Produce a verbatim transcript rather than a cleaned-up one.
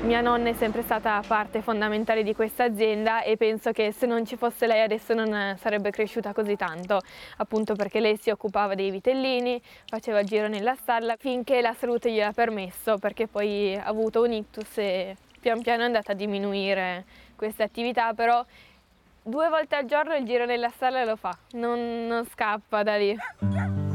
Mia nonna è sempre stata parte fondamentale di questa azienda e penso che se non ci fosse lei adesso non sarebbe cresciuta così tanto, appunto perché lei si occupava dei vitellini, faceva il giro nella stalla finché la salute gliel'ha permesso, perché poi ha avuto un ictus e pian piano è andata a diminuire questa attività, però due volte al giorno il giro nella stalla lo fa, non, non scappa da lì.